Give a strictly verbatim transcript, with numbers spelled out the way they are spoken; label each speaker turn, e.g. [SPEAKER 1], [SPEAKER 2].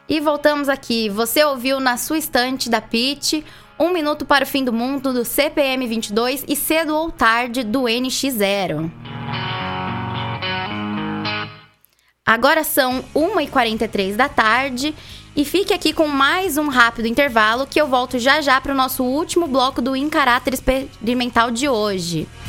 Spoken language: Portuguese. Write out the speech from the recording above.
[SPEAKER 1] E voltamos aqui. Você ouviu Na Sua Estante, da Pitty, Um Minuto para o Fim do Mundo, do C P M vinte e dois e Cedo ou Tarde, do N X Zero. Agora são uma e quarenta e três da tarde e fique aqui com mais um rápido intervalo que eu volto já já para o nosso último bloco do Em Caráter Experimental de hoje.